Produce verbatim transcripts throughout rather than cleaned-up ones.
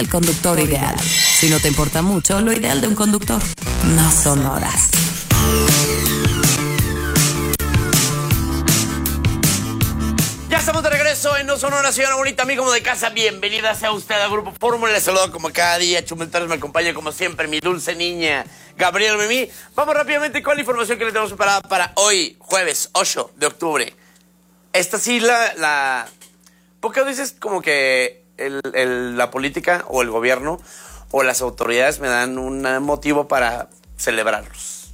El conductor ideal. Si no te importa mucho, lo ideal de un conductor no son horas. Ya estamos de regreso en No Son Horas, señora bonita, amigo de casa. Bienvenida sea usted al Grupo Fórmula. Les saludo como cada día. Chumel Torres me acompaña como siempre, mi dulce niña Gabriel Memí. Vamos rápidamente con la información que les tenemos preparada para hoy, jueves ocho de octubre. Esta sí la... la... ¿Por qué dices como que el, el, la política o el gobierno o las autoridades me dan un motivo para celebrarlos?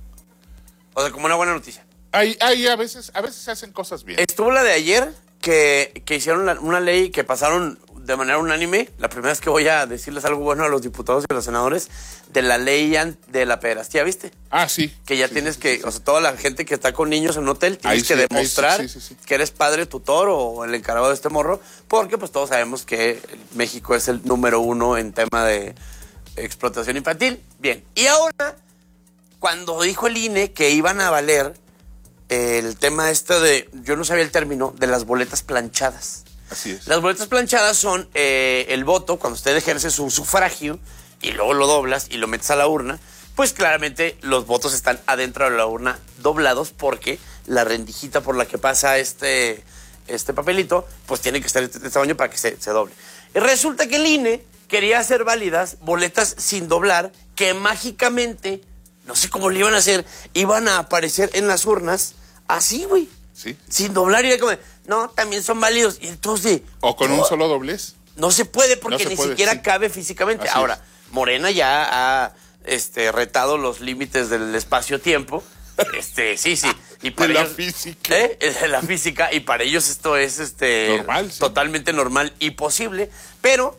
O sea, como una buena noticia. Hay, hay a veces, a veces se hacen cosas bien. Estuvo la de ayer que, que hicieron la, una ley que pasaron de manera unánime. La primera vez que voy a decirles algo bueno a los diputados y a los senadores de la ley de la pederastía, ¿viste? Ah, sí. Que ya sí, tienes sí, que, sí, o sea, toda la gente que está con niños en un hotel tienes ahí que sí, demostrar sí, sí, sí, sí. que eres padre tutor o el encargado de este morro, porque pues todos sabemos que México es el número uno en tema de explotación infantil. Bien, y ahora, cuando dijo el I N E que iban a valer el tema este de, yo no sabía el término, de las boletas planchadas. Así es. Las boletas planchadas son eh, el voto, cuando usted ejerce su sufragio y luego lo doblas y lo metes a la urna, pues claramente los votos están adentro de la urna doblados porque la rendijita por la que pasa este, este papelito, pues tiene que estar de este tamaño para que se, se doble. Y resulta que el I N E quería hacer válidas boletas sin doblar que mágicamente, no sé cómo le iban a hacer, iban a aparecer en las urnas así, güey. Sí. Sin doblar y era como, no, también son válidos. Y entonces... O con no, un solo doblez. No se puede porque no se ni puede, siquiera sí. cabe físicamente. Así Ahora, es. Morena ya ha este, retado los límites del espacio-tiempo. Este, sí, sí. Y para de la ellos, física. ¿eh? De la física. Y para ellos esto es este, normal, sí. totalmente normal y posible. Pero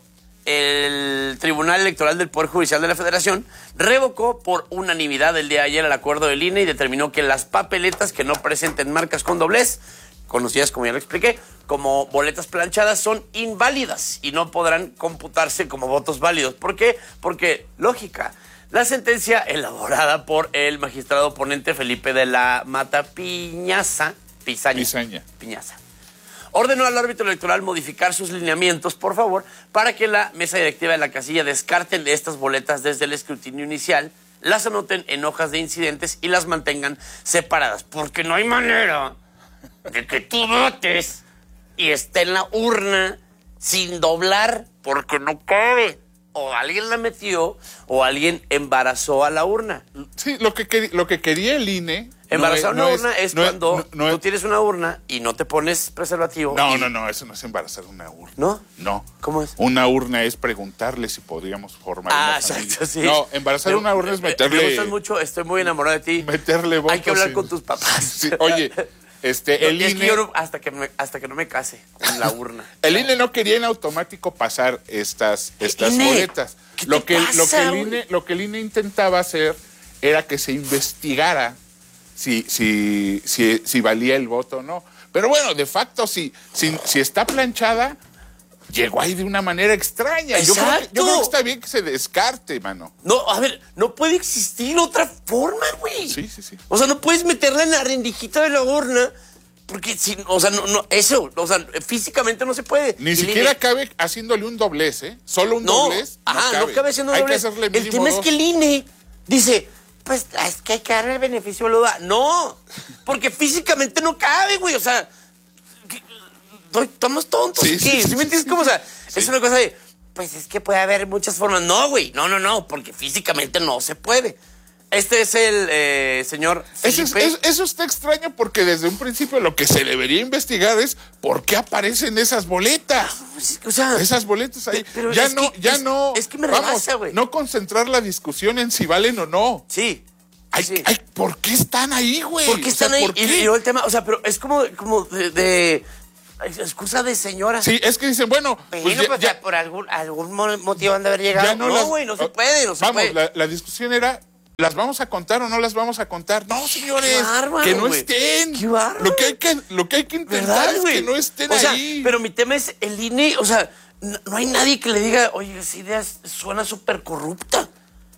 el Tribunal Electoral del Poder Judicial de la Federación revocó por unanimidad el día de ayer el acuerdo del I N E y determinó que las papeletas que no presenten marcas con doblez, conocidas como ya lo expliqué, como boletas planchadas, son inválidas y no podrán computarse como votos válidos. ¿Por qué? Porque, lógica, la sentencia elaborada por el magistrado ponente Felipe de la Mata Piñaza, Pizaña, Pizaña. Piñaza, ordenó al árbitro electoral modificar sus lineamientos, por favor, para que la mesa directiva de la casilla descarten estas boletas desde el escrutinio inicial, las anoten en hojas de incidentes y las mantengan separadas. Porque no hay manera de que tú votes y esté en la urna sin doblar porque no cabe. O alguien la metió o alguien embarazó a la urna. Sí, lo que, quer- lo que quería el I N E... Embarazar no una es- urna es, no es- cuando no- no es- tú tienes una urna y no te pones preservativo. No, y... no, no, eso no es embarazar una urna. ¿No? No. ¿Cómo es? Una urna es preguntarle si podríamos formar Ah, una familia. exacto, sí. No, embarazar Me- una urna es me- meterle... Me gustas mucho, estoy muy enamorado de ti. Meterle votos. Hay que hablar en- con tus papás. Sí, oye, este, el Y es I que N E... yo no- hasta, que me, hasta que no me case con la urna. El I N E no quería en automático pasar estas, estas I N E, boletas. ¿qué Lo te que, pasa, lo, que el güey? I N E, lo que el I N E intentaba hacer era que se investigara si, si, si, si valía el voto o no. Pero bueno, de facto, si, si, si está planchada, llegó ahí de una manera extraña. Yo creo, que, yo creo que está bien que se descarte, mano. No, a ver, no puede existir otra forma, güey. Sí, sí, sí. O sea, no puedes meterla en la rendijita de la urna porque, si, o sea, no, no, eso, o sea, físicamente no se puede. Ni Y siquiera le- cabe haciéndole un doblez, ¿eh? Solo un No, doblez. ajá, no cabe haciendo Hay doblez. que hacerle El mínimo tema es dos. que el I N E dice, pues es que hay que darle el beneficio de la duda. No, porque físicamente no cabe, güey. O sea, que- no, estamos tontos. Sí, ¿qué? sí, ¿Sí sí, me entiendes sí, cómo? O sea, sí. es una cosa de, pues es que puede haber muchas formas. No, güey, no, no, no, porque físicamente no se puede. Este es el eh, señor Eso, es- Felipe. es- eso está extraño porque desde un principio lo que se debería investigar es por qué aparecen esas boletas. O sea, Esas boletas ahí. pero ya es no, que- ya es- no. es que me vamos, rebasa, güey. no concentrar la discusión en si valen o no. sí. Ay, sí. ay, ¿por qué están ahí, güey? ¿Por qué O sea, están ahí? ¿por Y, qué? y luego el tema, o sea, pero es como, como de, de excusa de señora. Sí, es que dicen, bueno, pues Bueno, ya, pues ya- por algún, algún mo- motivo han de haber llegado. ya no No, las- güey, no se oh, puede, no se Vamos, puede. la, la discusión era, ¿las vamos a contar o no las vamos a contar? No, señores, Qué bárbaro, que no güey. estén. Qué bárbaro. Lo que hay que, lo que hay que intentar ¿Verdad, es güey? que no estén o sea, ahí. pero mi tema es el I N E, o sea, no, no hay nadie que le diga, oye, esa idea suena súper corrupta.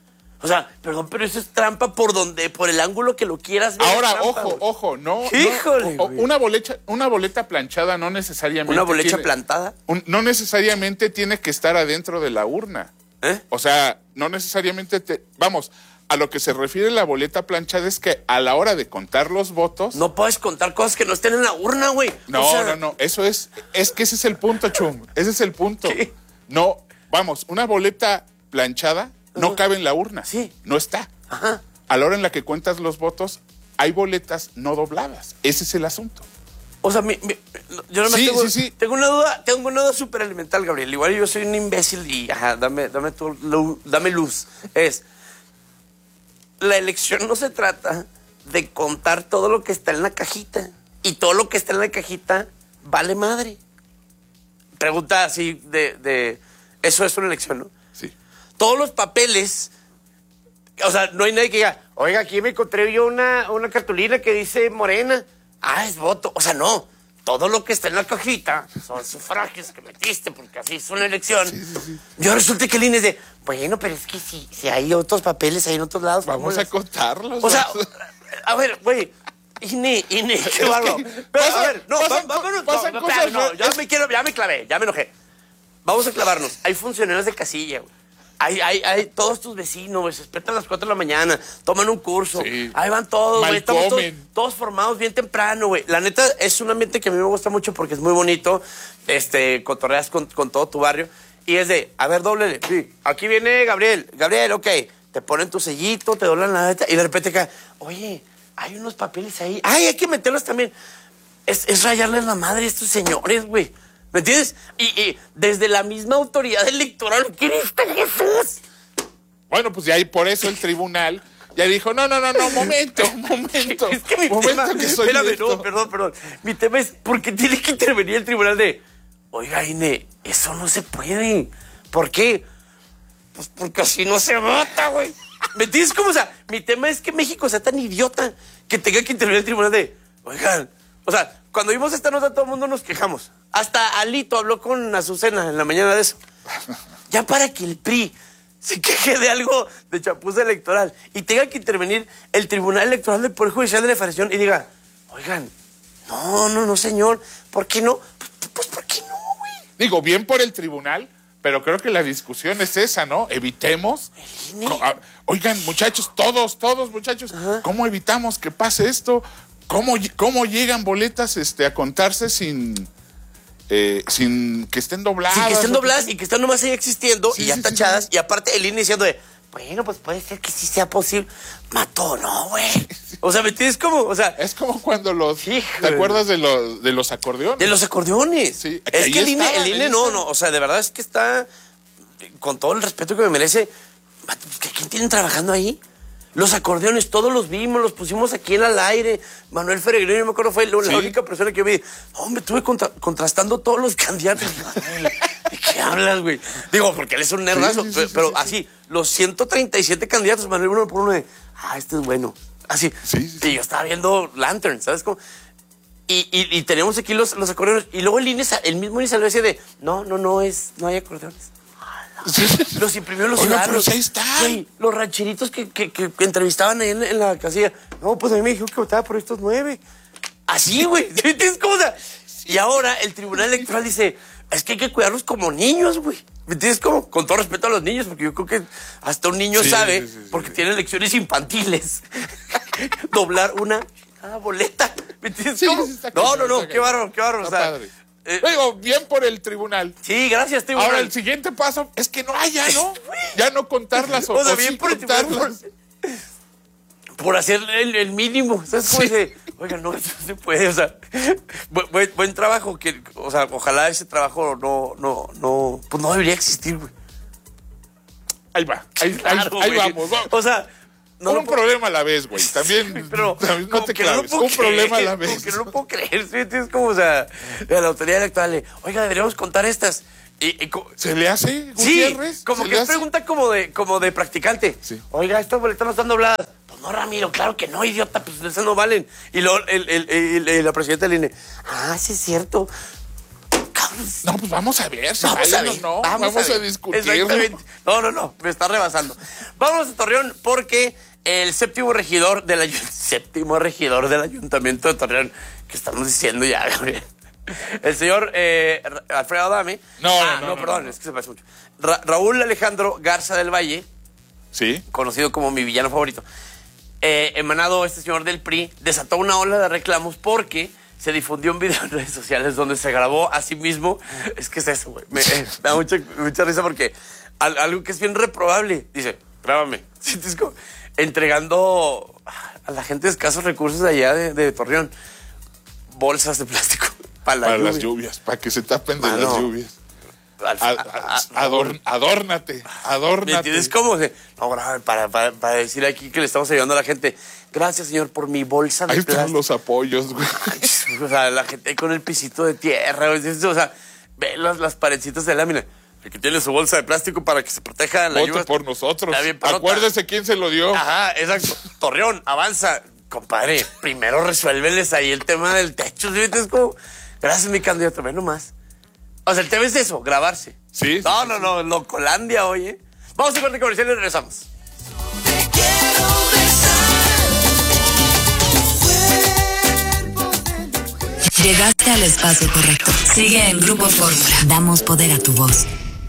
O sea, perdón, pero eso es trampa por donde, por el ángulo que lo quieras ver. Ahora, trampa, ojo, güey. ojo, no. Híjole, no, o- güey. una boleta, una boleta planchada no necesariamente. ¿Una bolecha tiene- plantada? un- no necesariamente tiene que estar adentro de la urna. ¿Eh? O sea, no necesariamente te, vamos, a lo que se refiere la boleta planchada es que a la hora de contar los votos. No puedes contar cosas que no estén en la urna, güey. No, O sea, no, no, eso es, es que ese es el punto, Chum, ese es el punto. ¿Qué? No, vamos, una boleta planchada no Ajá. cabe en la urna. Sí. No está. Ajá. A la hora en la que cuentas los votos, hay boletas no dobladas. Ese es el asunto. O sea, mi, mi- yo no me Sí, tengo, sí, sí. tengo una duda, tengo una duda súper elemental, Gabriel. Igual yo soy un imbécil y, ajá, dame, dame, tu, lu- dame luz. Es, la elección no se trata de contar todo lo que está en la cajita. Y todo lo que está en la cajita vale madre. Pregunta así de, de eso es una elección, ¿no? Sí. Todos los papeles, o sea, no hay nadie que diga, oiga, aquí me encontré yo una, una cartulina que dice Morena. Ah, es voto. O sea, no. Todo lo que está en la cajita son sufragios que metiste, porque así es una elección. Sí, sí, sí. Yo resulta que el I N E es de, bueno, pero es que si, si hay otros papeles ahí en otros lados. Vamos ¿cómo a las-?" contarlos. O sea, vamos a- a ver, güey. I N E, I N E, qué Es bárbaro. que Pero, a pasan- ver, no, pasan va- vámonos. co- pasan no, cosas espérame, no, raras. ya me quiero, ya me clavé, ya me enojé. Vamos a clavarnos. Hay funcionarios de casilla, güey. Hay, hay, hay todos tus vecinos, güey, se despiertan a las cuatro de la mañana, toman un curso, Sí. ahí van todos, Mal güey, estamos todos, comen. todos formados bien temprano, güey. La neta, es un ambiente que a mí me gusta mucho porque es muy bonito, este, cotorreas con, con todo tu barrio, y es de, a ver, doble, sí, aquí viene Gabriel, Gabriel, ok, te ponen tu sellito, te doblan la neta, y de repente cae, oye, hay unos papeles ahí, ay, hay que meterlos también. Es, es rayarles la madre a estos señores, güey. ¿Me entiendes? Y, y desde la misma autoridad electoral, ¿Cristo Jesús? Bueno, pues ya ahí por eso el tribunal ya dijo, no, no, no, no, momento, momento. Es que mi momento tema, que soy espérame, esto. no, perdón, perdón. Mi tema es, ¿por qué tiene que intervenir el tribunal de, oiga, I N E, eso no se puede? ¿Por qué? Pues porque así no se vota, güey. ¿Me entiendes cómo? O sea, mi tema es que México sea tan idiota que tenga que intervenir el tribunal de, oigan, o sea, cuando vimos esta nota todo el mundo nos quejamos. Hasta Alito habló con Azucena en la mañana de eso. Ya para que el P R I se queje de algo de chapuza electoral y tenga que intervenir el Tribunal Electoral del Poder Judicial de la Federación y diga, oigan, no, no, no, señor, ¿por qué no? Pues, pues ¿por qué no, güey? Digo, bien por el tribunal, pero creo que la discusión es esa, ¿no? Evitemos. El I N E. Co- a- Oigan, muchachos, todos, todos, muchachos, ¿cómo evitamos que pase esto? ¿Cómo, ll- cómo llegan boletas este, a contarse sin, eh, sin que estén dobladas? Sí, que estén o dobladas y que estén nomás ahí existiendo Sí, y ya sí, sí, tachadas. sí. Y aparte el I N E diciendo de, bueno, pues puede ser que sí sea posible. Mató, no, güey. O sea, ¿me entiendes cómo? O sea, Es como cuando los... Híjole. ¿Te acuerdas de los, de los acordeones? de los acordeones. Sí, es ahí que el I N E, estaban, el I N E ahí no, estaban. no, o sea, de verdad es que está, con todo el respeto que me merece, vato, ¿qué- ¿quién tienen trabajando ahí? Los acordeones, todos los vimos, los pusimos aquí en el aire. Manuel Feregrino, yo me acuerdo, fue la, la Sí. única persona que yo vi. Hombre, estuve contra- contrastando todos los candidatos. Manuel, ¿de qué hablas, güey? Digo, porque él es un nerdazo, Sí, sí, sí, pero, sí, pero sí, sí. así, los ciento treinta y siete candidatos, Manuel, uno por uno de, ah, este es bueno. Así. Sí, sí, sí. Y yo estaba viendo Lantern, ¿sabes cómo? Y, y, y tenemos aquí los, los acordeones. Y luego el I N E, sa- el mismo I N E salió así de, no, no, no, es, no hay acordeones. Los imprimió los Oigan, ciudadanos. pero ahí están. Güey, los rancheritos que, que, que, que entrevistaban ahí en, en la casilla. No, pues a mí me dijo que votaba por estos nueve. Así, güey. ¿Me entiendes cómo? O sea, y ahora el Tribunal Electoral dice, es que hay que cuidarlos como niños, güey. ¿Me entiendes cómo? Con todo respeto a los niños, porque yo creo que hasta un niño Sí, sabe, sí, sí, sí, porque sí. tiene lecciones infantiles, doblar una cada boleta. ¿Me entiendes Sí, cómo? sí, está No, cañón, no, no, está qué cañón. bárbaro, qué bárbaro. Está O sea, padre. eh, Digo, bien por el tribunal. sí, gracias, Tribunal. Ahora el siguiente paso es que no haya, ¿no? Ya no contarlas o, O sea, o bien sí por el tribunal, contarlas. por, por hacer el, el mínimo. ¿Sabes cómo Sí. dice? Oiga, no, eso no se puede. O sea, buen, buen, buen trabajo. Que, o sea, ojalá ese trabajo no, no, no, pues no debería existir, güey. Ahí va, ahí, ahí- Claro, ahí güey. vamos. vamos. O sea, no un lo puedo- problema a la vez, güey. También, pero también no como te que no lo claves. puedo un problema a creer, la vez. como que no lo puedo creer, ¿sí? Es como, o sea, a la autoridad electoral le, oiga, deberíamos contar estas. Y, y co- ¿Se le hace, sí, Gutiérrez? como ¿Se que le es hace? pregunta como de, como de practicante. Sí. Oiga, estas boletas no están dobladas. Pues no, Ramiro, claro que no, idiota, pues esas no valen. Y luego el, el, el- el- la presidenta del I N E, ah, sí es cierto. No, pues vamos a ver si Vamos a vale o ver, no. vamos Vamos, a a, ver. discutir. Exactamente. No, no, no, me está rebasando. Vamos a Torreón porque el séptimo regidor del ayu- séptimo regidor del Ayuntamiento de Torreón, que estamos diciendo ya, Gabriel. El señor eh, Ra- Alfredo Adame. No, ah, no, no, no, perdón, no. es que se parece mucho. Ra- Raúl Alejandro Garza del Valle, Sí. conocido como mi villano favorito, eh, emanado este señor del P R I, desató una ola de reclamos porque se difundió un video en redes sociales donde se grabó a sí mismo. Es que es eso, güey. Me, eh, me da mucha, mucha risa porque al- algo que es bien reprobable. Dice, grábame. Sí, es como entregando a la gente de escasos recursos de allá de, de Torreón bolsas de plástico para, la Para lluvia. las lluvias, para que se tapen de Mano. las lluvias. Al- A- a- a- adorn- adórnate, ¿Me adórnate. entiendes cómo? De, no, grábame para, para, para decir aquí que le estamos ayudando a la gente. Gracias, señor, por mi bolsa de Ahí están plástico. los apoyos, güey. O sea, la gente con el pisito de tierra, güey. O sea, ve las, las paredcitas de lámina. El que tiene su bolsa de plástico para que se proteja la Vote lluvia. por nosotros. Está bien perrota. Acuérdese quién se lo dio. Ajá, exacto. Torreón, avanza. Compadre, primero resuélveles ahí el tema del techo. ¿Sí? Es como, gracias, mi candidato, ve nomás. O sea, el tema es eso, grabarse. Sí, sí, No, sí, no, sí. no, Locolandia, oye. Vamos a corte comercial y regresamos. Llegaste al espacio correcto. Sigue en Grupo Fórmula. Damos poder a tu voz.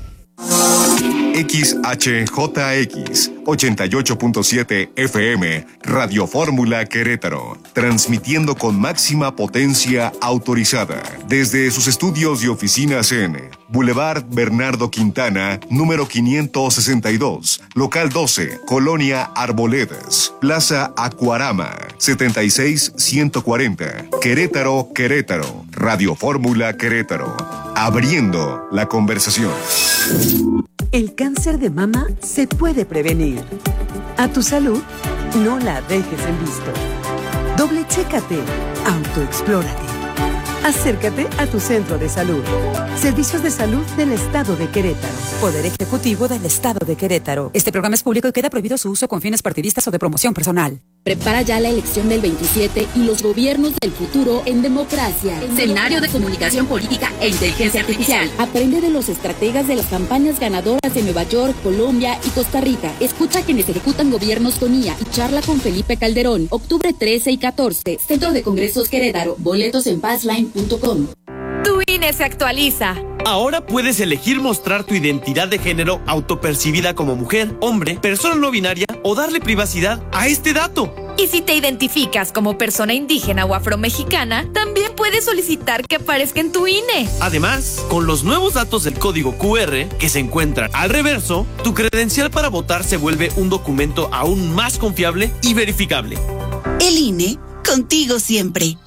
X H J X ochenta y ocho punto siete F M, Radio Fórmula Querétaro, transmitiendo con máxima potencia autorizada desde sus estudios y oficinas en Boulevard Bernardo Quintana, número quinientos sesenta y dos, local doce, Colonia Arboledas, Plaza Acuarama, setenta y seis ciento cuarenta, Querétaro, Querétaro, Radio Fórmula Querétaro, abriendo la conversación. El cáncer de mama se puede prevenir. A tu salud, no la dejes en visto. Doble chécate, autoexplórate. Acércate a tu centro de salud. Servicios de salud del Estado de Querétaro. Poder Ejecutivo del Estado de Querétaro. Este programa es público y queda prohibido su uso con fines partidistas o de promoción personal. Prepara ya la elección del veintisiete y los gobiernos del futuro en democracia. Escenario de comunicación política e inteligencia artificial. Aprende de los estrategas de las campañas ganadoras de Nueva York, Colombia y Costa Rica. Escucha a quienes ejecutan gobiernos con I A y charla con Felipe Calderón. Octubre trece y catorce. Centro de Congresos Querétaro. Boletos en passline punto com. Tu I N E se actualiza. Ahora puedes elegir mostrar tu identidad de género autopercibida como mujer, hombre, persona no binaria o darle privacidad a este dato. Y si te identificas como persona indígena o afromexicana, también puedes solicitar que aparezca en tu I N E. Además, con los nuevos datos del código Q R que se encuentran al reverso, tu credencial para votar se vuelve un documento aún más confiable y verificable. El I N E, contigo siempre.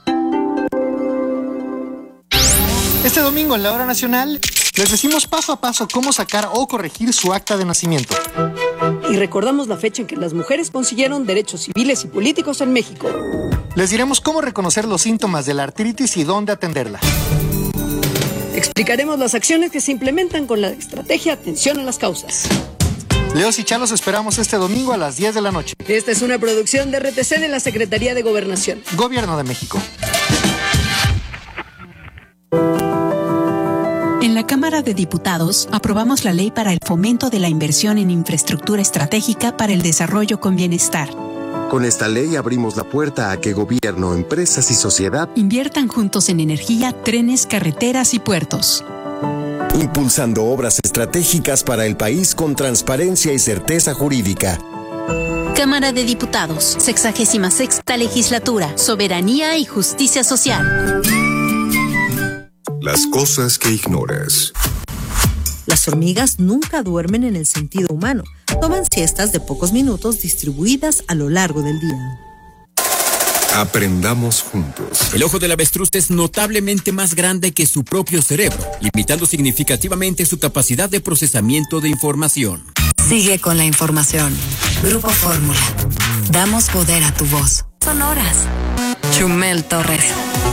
Este domingo en la Hora Nacional les decimos paso a paso cómo sacar o corregir su acta de nacimiento. Y recordamos la fecha en que las mujeres consiguieron derechos civiles y políticos en México. Les diremos cómo reconocer los síntomas de la artritis y dónde atenderla. Explicaremos las acciones que se implementan con la estrategia Atención a las Causas. Leos y Chalos esperamos este domingo a las diez de la noche. Esta es una producción de R T C de la Secretaría de Gobernación. Gobierno de México. En la Cámara de Diputados aprobamos la ley para el fomento de la inversión en infraestructura estratégica para el desarrollo con bienestar. Con esta ley abrimos la puerta a que gobierno, empresas y sociedad inviertan juntos en energía, trenes, carreteras y puertos. Impulsando obras estratégicas para el país con transparencia y certeza jurídica. Cámara de Diputados, sexagésima sexta legislatura, soberanía y justicia social. Las cosas que ignoras. Las hormigas nunca duermen en el sentido humano. Toman siestas de pocos minutos distribuidas a lo largo del día. Aprendamos juntos. El ojo del avestruz es notablemente más grande que su propio cerebro, limitando significativamente su capacidad de procesamiento de información. Sigue con la información. Grupo Fórmula. Damos poder a tu voz. Sonoras. Chumel Torres.